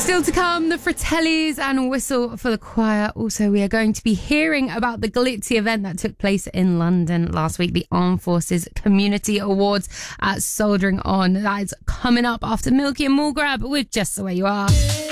Still to come, the Fratellis and Whistle for the Choir. Also, we are going to be hearing about the glitzy event that took place in London last week, the Armed Forces Community Awards at Soldering On. That is coming up after Milky and Mulgrab with Just the Way You Are.